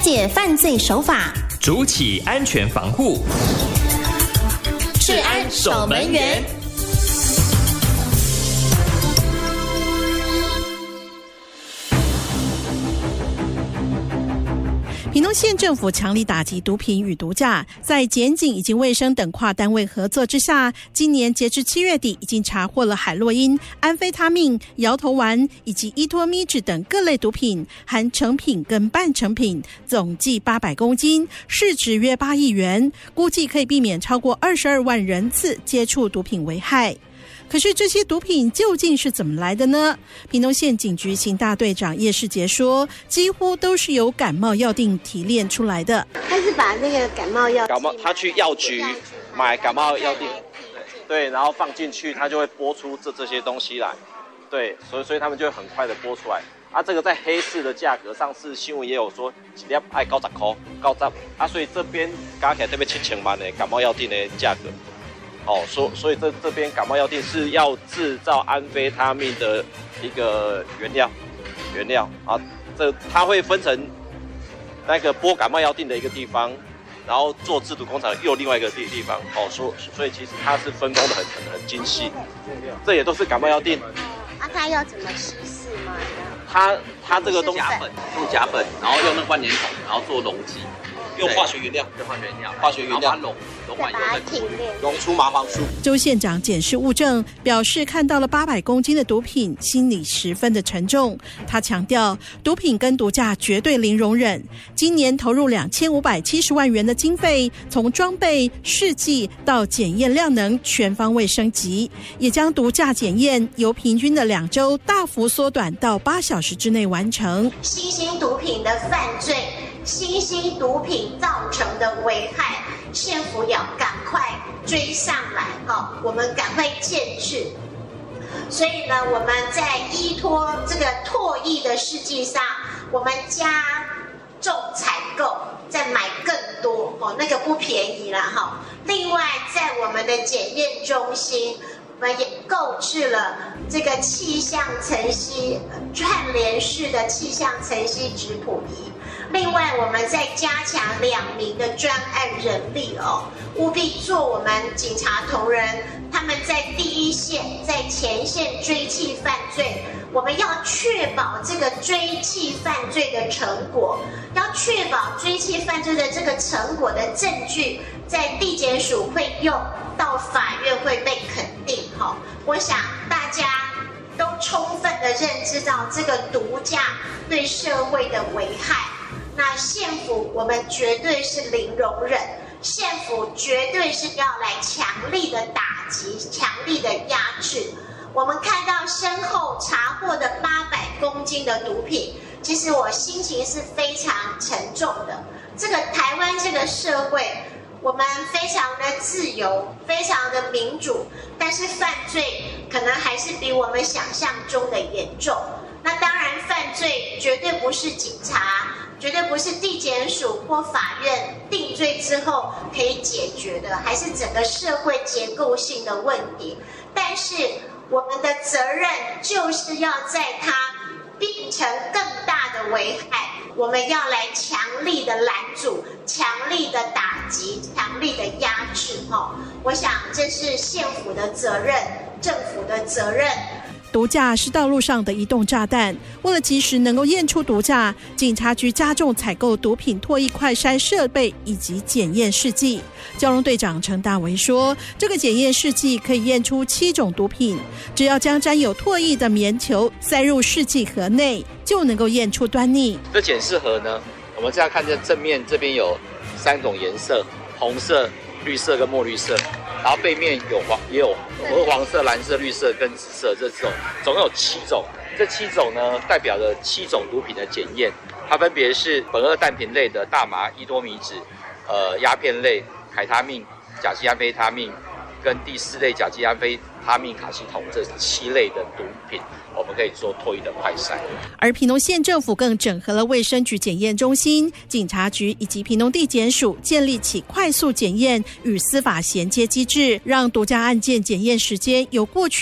解犯罪手法， 筑起安全防护。 治安守门员。 屏东县政府强力打击毒品与毒驾，在检警以及卫生等跨单位合作之下，今年截至7月底，已经查获了海洛因、安非他命、摇头丸以及依托咪酯等各类毒品，含成品跟半成品，总计800公斤，市值约8亿元，估计可以避免超过22万人次接触毒品危害。可是这些毒品究竟是怎么来的呢？屏东县警局刑大队长叶世杰说，几乎都是由感冒药锭提炼出来的。 他是把那个感冒药， 他去药局买感冒药锭，对，然后放进去，他就会拨出这些东西来，对，所以他们就会很快的拨出来。啊，这个在黑市的价格，上次新闻也有说，一粒爱90块，90啊，所以这边加起来这边7000万的感冒药锭的价格。哦，所以这边感冒药锭是要制造安非他命的一个原料啊，它会分成那个拨感冒药锭的一个地方，然后做制毒工厂又另外一个地方。哦，所以其实它是分工的很精细，这也都是感冒药锭。 啊，它要怎么稀释吗？ 它这个东西用甲苯，然后用那万年桶，然后做溶剂。 用化学原料， 溶完以后再提炼， 溶出麻黄素。 周县长检视物证，表示看到了800公斤的毒品，心里十分的沉重。他强调，毒品跟毒驾绝对零容忍。今年投入2570万元的经费，从装备、试剂到检验量能全方位升级，也将毒驾检验由平均的2周大幅缩短到8小时之内完成。 新兴毒品的犯罪，新兴毒品造成的危害，县府要赶快追上来，我们赶快建制。所以呢，我们在依托这个唾液的试剂上，我们加重采购，再买更多，那个不便宜啦。另外，在我们的检验中心，我们也购置了这个气象层析串联式的气象层析质谱仪。另外，我们再加强2名的专案人力务必做我们警察同仁，他们在第一线、在前线追缉犯罪，我们要确保这个追缉犯罪的成果，要确保追缉犯罪的这个成果的证据，在地检署会用，到法院会被肯定。我想大家都充分的认知到这个毒驾对社会的危害。那县府我们绝对是零容忍，县府绝对是要来强力的打击、强力的压制。我们看到身后查获的800公斤的毒品，其实我心情是非常沉重的。这个台湾这个社会，我们非常的自由，非常的民主，但是犯罪可能还是比我们想象中的严重。那当然，犯罪绝对不是警察，绝对不是地检署或法院定罪之后可以解决的，还是整个社会结构性的问题。但是我们的责任就是要在它变成更大的危害，我们要来强力的拦阻、强力的打击、强力的压制。我想这是县府的责任，政府的责任。 毒驾是道路上的移动炸弹，为了及时能够验出毒驾，警察局加重采购毒品唾液快筛设备以及检验试剂。交通队长陈大为说，这个检验试剂可以验出7种毒品，只要将沾有唾液的棉球塞入试剂盒内，就能够验出端倪。 这检视盒呢，我们这样看见正面这边有3种颜色，红色、绿色跟墨绿色，然后背面也有鹅黄色、蓝色、绿色跟紫色，这种总共有7种。这7种呢，代表了7种毒品的检验，它分别是苯二氮平类的大麻、依多米酯、鸦片类、凯他命、甲基安非他命，跟第4类甲基安非他命卡西酮，这7类的毒品，我们可以做唾液的快筛。 而屏东县政府更整合了卫生局检验中心、警察局以及屏东地检署，建立起快速检验与司法衔接机制，让毒驾案件检验时间由过去